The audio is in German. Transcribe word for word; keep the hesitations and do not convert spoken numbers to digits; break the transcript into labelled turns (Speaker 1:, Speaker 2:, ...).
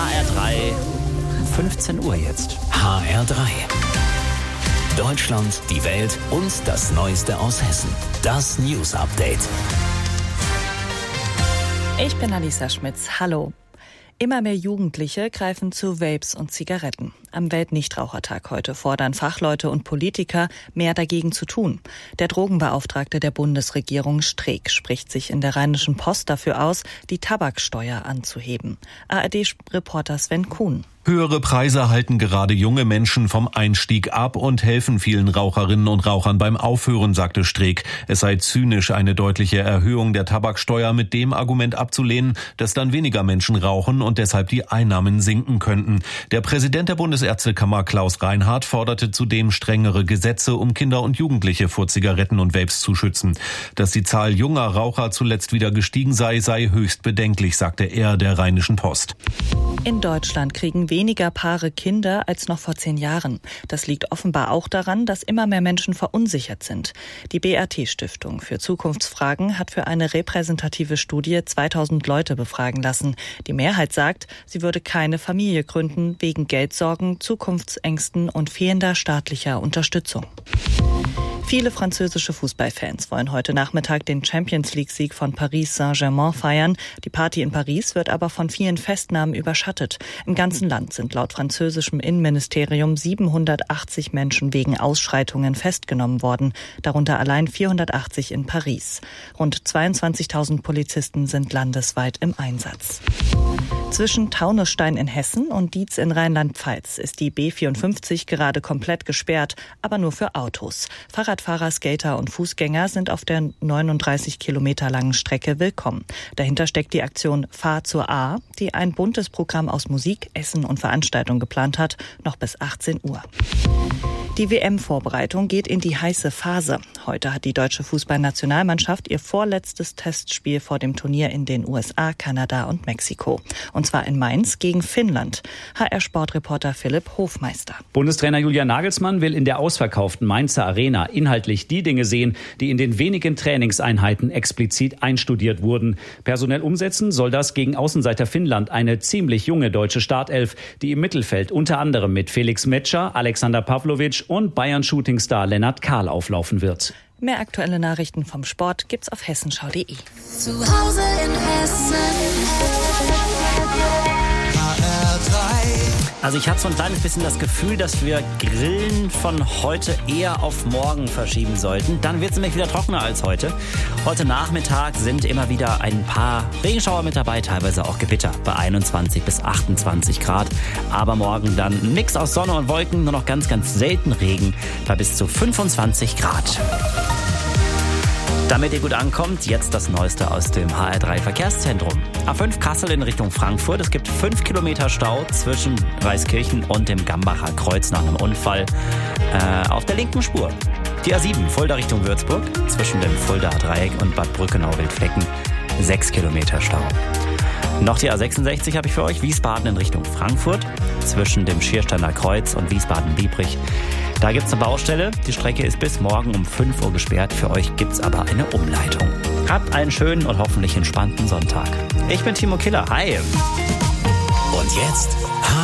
Speaker 1: H R drei, fünfzehn Uhr jetzt.
Speaker 2: H R drei. Deutschland, die Welt und das Neueste aus Hessen. Das News Update.
Speaker 3: Ich bin Alisa Schmitz. Hallo. Immer mehr Jugendliche greifen zu Vapes und Zigaretten. Am Weltnichtrauchertag heute fordern Fachleute und Politiker, mehr dagegen zu tun. Der Drogenbeauftragte der Bundesregierung Streeck spricht sich in der Rheinischen Post dafür aus, die Tabaksteuer anzuheben. A R D-Reporter Sven Kuhn.
Speaker 4: Höhere Preise halten gerade junge Menschen vom Einstieg ab und helfen vielen Raucherinnen und Rauchern beim Aufhören, sagte Streeck. Es sei zynisch, eine deutliche Erhöhung der Tabaksteuer mit dem Argument abzulehnen, dass dann weniger Menschen rauchen und deshalb die Einnahmen sinken könnten. Der Präsident der Bundesärztekammer Klaus Reinhardt forderte zudem strengere Gesetze, um Kinder und Jugendliche vor Zigaretten und Vapes zu schützen. Dass die Zahl junger Raucher zuletzt wieder gestiegen sei, sei höchst bedenklich, sagte er der Rheinischen Post.
Speaker 3: In Deutschland kriegen weniger Paare Kinder als noch vor zehn Jahren. Das liegt offenbar auch daran, dass immer mehr Menschen verunsichert sind. Die B R T-Stiftung für Zukunftsfragen hat für eine repräsentative Studie zweitausend Leute befragen lassen. Die Mehrheit sagt, sie würde keine Familie gründen, wegen Geldsorgen, Zukunftsängsten und fehlender staatlicher Unterstützung. Viele französische Fußballfans wollen heute Nachmittag den Champions-League-Sieg von Paris Saint-Germain feiern. Die Party in Paris wird aber von vielen Festnahmen überschattet. Im ganzen Land sind laut französischem Innenministerium siebenhundertachtzig Menschen wegen Ausschreitungen festgenommen worden, darunter allein vierhundertachtzig in Paris. Rund zweiundzwanzigtausend Polizisten sind landesweit im Einsatz. Zwischen Taunusstein in Hessen und Dietz in Rheinland-Pfalz ist die B vierundfünfzig gerade komplett gesperrt, aber nur für Autos. Fahrradfahrer, Skater und Fußgänger sind auf der neununddreißig Kilometer langen Strecke willkommen. Dahinter steckt die Aktion Fahr zur A, die ein buntes Programm aus Musik, Essen und Veranstaltungen geplant hat, noch bis achtzehn Uhr. Die W M-Vorbereitung geht in die heiße Phase. Heute hat die deutsche Fußballnationalmannschaft ihr vorletztes Testspiel vor dem Turnier in den U S A, Kanada und Mexiko. Und zwar in Mainz gegen Finnland. H R-Sportreporter Philipp Hofmeister.
Speaker 5: Bundestrainer Julian Nagelsmann will in der ausverkauften Mainzer Arena inhaltlich die Dinge sehen, die in den wenigen Trainingseinheiten explizit einstudiert wurden. Personell umsetzen soll das gegen Außenseiter Finnland eine ziemlich junge deutsche Startelf, die im Mittelfeld unter anderem mit Felix Metscher, Alexander Pavlovic und Bayern-Shootingstar Lennart Kahl auflaufen wird.
Speaker 3: Mehr aktuelle Nachrichten vom Sport gibt's auf hessenschau punkt de.
Speaker 6: Zu Hause in Hessen. H R drei.
Speaker 1: Also ich habe so ein kleines bisschen das Gefühl, dass wir Grillen von heute eher auf morgen verschieben sollten. Dann wird es nämlich wieder trockener als heute. Heute Nachmittag sind immer wieder ein paar Regenschauer mit dabei, teilweise auch Gewitter bei einundzwanzig bis achtundzwanzig Grad. Aber morgen dann ein Mix aus Sonne und Wolken, nur noch ganz, ganz selten Regen bei bis zu fünfundzwanzig Grad. Damit ihr gut ankommt, jetzt das Neueste aus dem H R drei Verkehrszentrum. A fünf Kassel in Richtung Frankfurt. Es gibt fünf Kilometer Stau zwischen Reiskirchen und dem Gambacher Kreuz nach einem Unfall äh, auf der linken Spur. Die A sieben Fulda Richtung Würzburg zwischen dem Fuldaer Dreieck und Bad Brückenau-Wildflecken. sechs Kilometer Stau. Noch die A sechsundsechzig habe ich für euch. Wiesbaden in Richtung Frankfurt zwischen dem Schiersteiner Kreuz und Wiesbaden-Biebrich. Da gibt es eine Baustelle. Die Strecke ist bis morgen um fünf Uhr gesperrt. Für euch gibt es aber eine Umleitung. Habt einen schönen und hoffentlich entspannten Sonntag. Ich bin Timo Killer. Hi.
Speaker 2: Und jetzt